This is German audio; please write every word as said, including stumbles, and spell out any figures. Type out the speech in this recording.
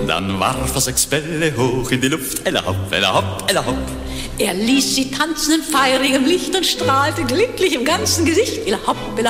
Dann warf er sechs Bälle hoch in die Luft, ella hopp, ella hopp, ella hopp. Er ließ sie tanzen in feierigem Licht und strahlte glücklich im ganzen Gesicht. Ella hopp, ella